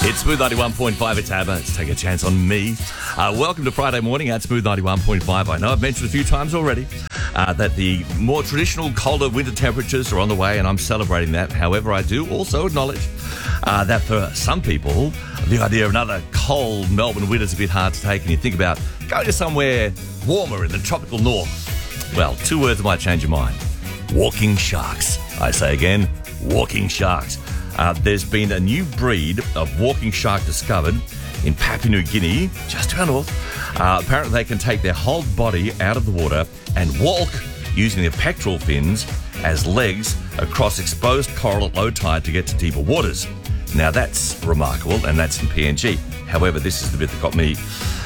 It's Smooth 91.5. It's ABBA. Let's take a chance on me. Welcome to Friday morning at Smooth 91.5. I know I've mentioned a few times already that the more traditional colder winter temperatures are on the way, and I'm celebrating that. However, I do also acknowledge that for some people, the idea of another cold Melbourne winter is a bit hard to take, and you think about going to somewhere warmer in the tropical north. Well, two words might change your mind. Walking sharks. I say again, walking sharks. There's been a new breed of walking shark discovered in Papua New Guinea, just to our north. Apparently they can take their whole body out of the water and walk using their pectoral fins as legs across exposed coral at low tide to get to deeper waters. Now that's remarkable, and that's in PNG. However, this is the bit that got me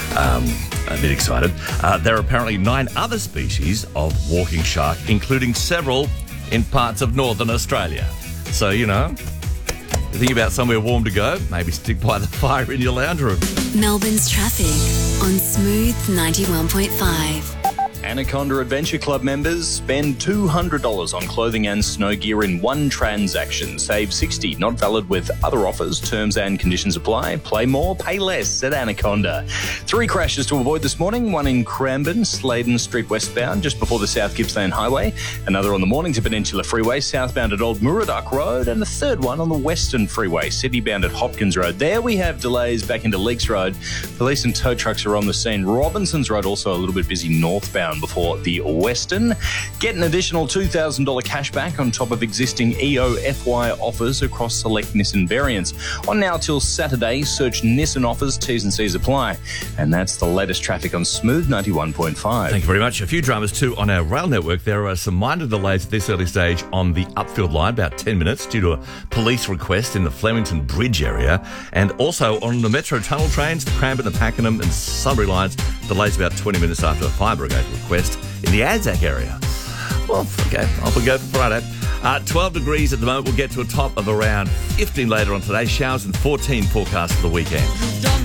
a bit excited. There are apparently 9 other species of walking shark, including several in parts of northern Australia. So, you know, think about somewhere warm to go, maybe stick by the fire in your lounge room. Melbourne's traffic on Smooth 91.5. Anaconda Adventure Club members spend $200 on clothing and snow gear in one transaction. Save $60. Not valid with other offers. Terms and conditions apply. Play more, pay less at Anaconda. 3 crashes to avoid this morning. One in Cranbourne, Sladen Street westbound, just before the South Gippsland Highway. Another on the Mornington Peninsula Freeway, southbound at Old Murdoch Road. And the third one on the Western Freeway, citybound at Hopkins Road. There we have delays back into Leakes Road. Police and tow trucks are on the scene. Robinson's Road also a little bit busy northbound before the Western. Get an additional $2,000 cash back on top of existing EOFY offers across select Nissan variants. On now till Saturday, search Nissan offers, T's and C's apply. And that's the latest traffic on Smooth 91.5. Thank you very much. A few dramas too on our rail network. There are some minor delays at this early stage on the Upfield line, about 10 minutes, due to a police request in the Flemington Bridge area. And also on the Metro Tunnel trains, the Cranbourne, the Pakenham and Sunbury lines, delays about 20 minutes after a fire brigade request in the Anzac area. Well, okay, off we go for Friday. 12 degrees at the moment. We'll get to a top of around 15 later on today. Showers and 14 forecast for the weekend.